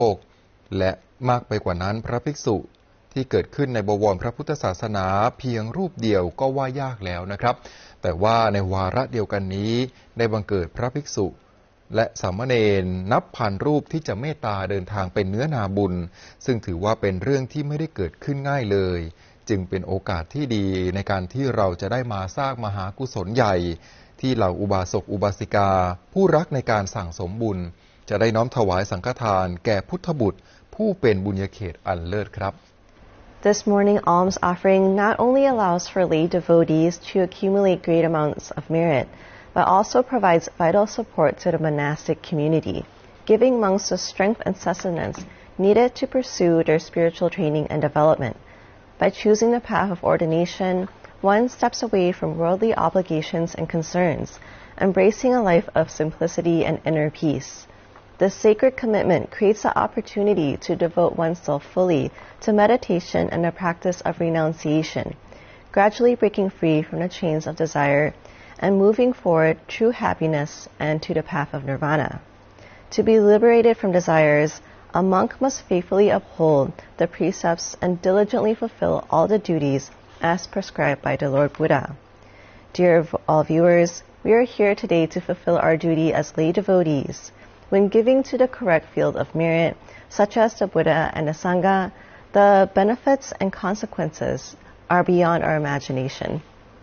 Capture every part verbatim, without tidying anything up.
โลกและมากไปกว่านั้นพระภิกษุที่เกิดขึ้นในบวรพระพุทธศาสนาเพียงรูปเดียวก็ว่ายากแล้วนะครับแต่ว่าในวาระเดียวกันนี้ได้บังเกิดพระภิกษุและสามเณรนับพันรูปที่จะเมตตาเดินทางเป็นเนื้อนาบุญซึ่งถือว่าเป็นเรื่องที่ไม่ได้เกิดขึ้นง่ายเลยจึงเป็นโอกาสที่ดีในการที่เราจะได้มาสร้างมหากุศลใหญ่ที่เหล่าอุบาสกอุบาสิกาผู้รักในการสั่งสมบุญจะได้น้อมถวายสังฆทานแก่พุทธบุตรผู้เป็นบุญญาเขตอันเลิศครับ This morning alms offering not only allows for lay devotees to accumulate great amounts of merit, but also provides vital support to the monastic community, giving monks the strength and sustenance needed to pursue their spiritual training and development. By choosing the path of ordination, one steps away from worldly obligations and concerns, embracing a life of simplicity and inner peace. This sacred commitment creates the opportunity to devote oneself fully to meditation and the practice of renunciation, gradually breaking free from the chains of desire and moving forward true happiness and to the path of nirvana. To be liberated from desires, a monk must faithfully uphold the precepts and diligently fulfill all the duties as prescribed by the Lord Buddha. Dear all viewers, we are here today to fulfill our duty as lay devotees. When giving to the correct field of merit, such as the Buddha and the Sangha, the benefits and consequences are beyond our imagination.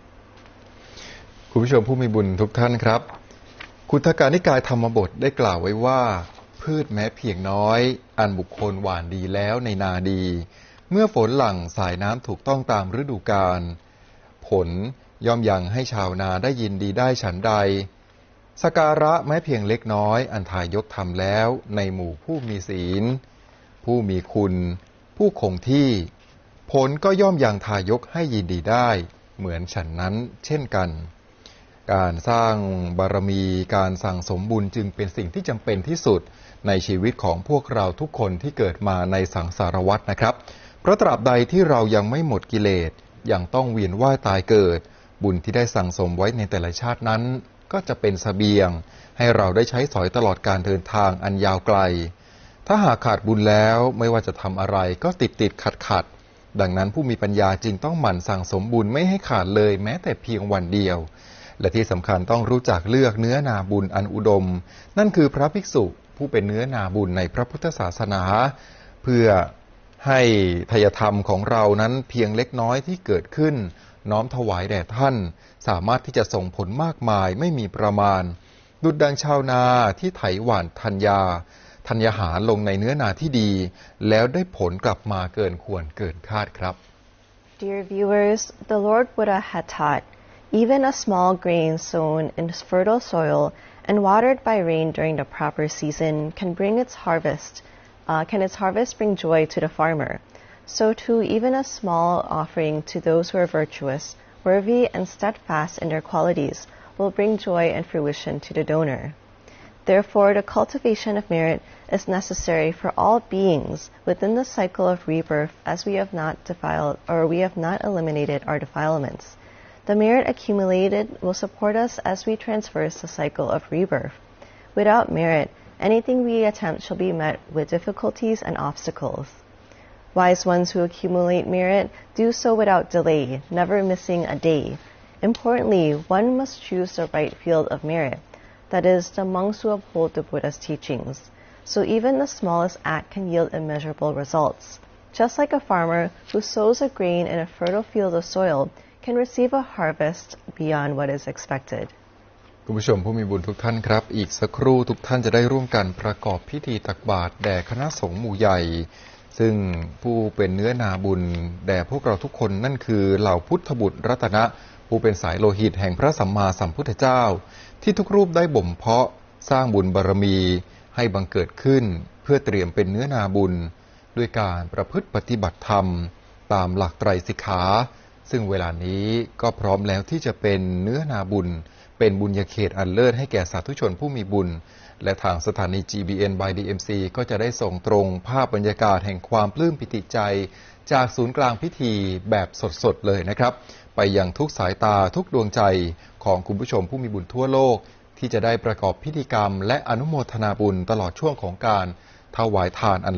คุณผู้ชมผู้มีบุญทุกท่านครับคุตกานิกายธรรมบทได้กล่าวไว้ว่าพืชแม้เพียงน้อยอันบุคคลหว่านดีแล้วในนาดีเมื่อฝนหลั่งสายน้ำถูกต้องตามฤดูกาลผลย่อมยังให้ชาวนาได้ยินดีได้ฉันใดสการะแม้เพียงเล็กน้อยอันทายกทำแล้วในหมู่ผู้มีศีลผู้มีคุณผู้คงที่ผลก็ย่อมยังทายกให้ยินดีได้เหมือนฉันนั้นเช่นกันการสร้างบารมีการสั่งสมบุญจึงเป็นสิ่งที่จำเป็นที่สุดในชีวิตของพวกเราทุกคนที่เกิดมาในสังสารวัฏนะครับเพราะตราบใดที่เรายังไม่หมดกิเลสยังต้องเวียนว่ายตายเกิดบุญที่ได้สั่งสมไว้ในแต่ละชาตินั้นก็จะเป็นเสบียงให้เราได้ใช้สอยตลอดการเดินทางอันยาวไกลถ้าหากขาดบุญแล้วไม่ว่าจะทำอะไรก็ติดติดขัดขัดดังนั้นผู้มีปัญญาจึงต้องหมั่นสั่งสมบุญไม่ให้ขาดเลยแม้แต่เพียงวันเดียวและที่สำคัญต้องรู้จักเลือกเนื้อนาบุญอันอุดมนั่นคือพระภิกษุผู้เป็นเนื้อนาบุญในพระพุทธศาสนาเพื่อให้ทายธรรมของเรานั้นเพียงเล็กน้อยที่เกิดขึ้นน้อมถวายแด่ท่านสามารถที่จะส่งผลมากมายไม่มีประมาณดุจดังชาวนาที่ไถหว่านธัญญาธัญหารลงในเนื้อนาที่ดีแล้วได้ผลกลับมาเกินควรเกินคาดครับ Dear viewers, the Lord Buddha had taught, even a small grain sown in fertile soil and watered by rain during the proper season can bring its harvest. Uh, can its harvest bring joy to the farmer? So too, even a small offering to those who are virtuous, worthy, and steadfast in their qualities will bring joy and fruition to the donor. Therefore, the cultivation of merit is necessary for all beings within the cycle of rebirth, as we have not defiled or we have not eliminated our defilements. The merit accumulated will support us as we traverse the cycle of rebirth. Without merit, anything we attempt shall be met with difficulties and obstacles. Wise ones who accumulate merit do so without delay, never missing a day. Importantly, one must choose the right field of merit, that is, the monks who uphold the Buddha's teachings. So even the smallest act can yield immeasurable results. Just like a farmer who sows a grain in a fertile field of soil can receive a harvest beyond what is expected. คุณผู้ชมผู้มีบุญทุกท่านครับอีกสักครู่ทุกท่านจะได้ร่วมกันประกอบพิธีตักบาตรแด่คณะสงฆ์หมู่ใหญ่ซึ่งผู้เป็นเนื้อนาบุญแด่พวกเราทุกคนนั่นคือเหล่าพุทธบุตรรัตนะผู้เป็นสายโลหิตแห่งพระสัมมาสัมพุทธเจ้าที่ทุกรูปได้บ่มเพาะสร้างบุญบารมีให้บังเกิดขึ้นเพื่อเตรียมเป็นเนื้อนาบุญด้วยการประพฤติปฏิบัติธรรมตามหลักไตรสิกขาซึ่งเวลานี้ก็พร้อมแล้วที่จะเป็นเนื้อนาบุญเป็นบุญญาเขตอันเลิศให้แก่สาธุชนผู้มีบุญและทางสถานี จี บี เอ็น by ดี เอ็ม ซี ก็จะได้ส่งตรงภาพบรรยากาศแห่งความปลื้มปิติใจจากศูนย์กลางพิธีแบบสดๆเลยนะครับไปยังทุกสายตาทุกดวงใจของคุณผู้ชมผู้มีบุญทั่วโลกที่จะได้ประกอบพิธีกรรมและอนุโมทนาบุญตลอดช่วงของการถวายทานอัน